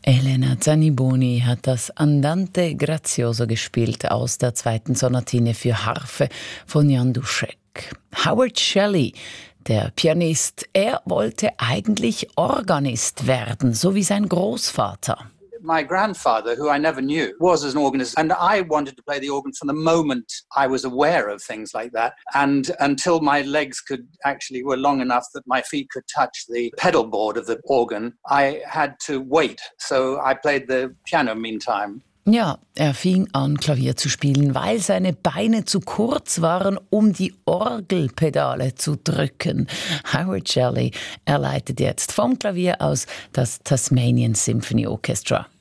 Elena Zaniboni hat das Andante Grazioso gespielt aus der 2. Sonatine für Harfe von Jan Dušek. Howard Shelley, der Pianist, er wollte eigentlich Organist werden, so wie sein Großvater. My grandfather, who I never knew, was an organist, and I wanted to play the organ from the moment I was aware of things like that, and until my legs were long enough that my feet could touch the pedal board of the organ, I had to wait. So I played the piano meantime. Ja, er fing an, Klavier zu spielen, weil seine Beine zu kurz waren, um die Orgelpedale zu drücken. Howard Shelley, er leitet jetzt vom Klavier aus das Tasmanian Symphony Orchestra.